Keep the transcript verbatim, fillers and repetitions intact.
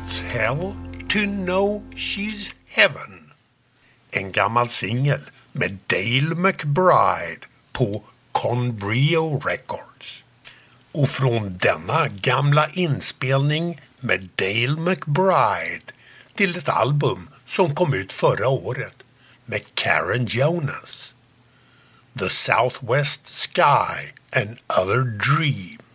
It's hell to know she's heaven. En gammal singel med Dale McBride på Conbrio Records. Och från denna gamla inspelning med Dale McBride till ett album som kom ut förra året med Karen Jonas. The Southwest Sky and Other Dreams.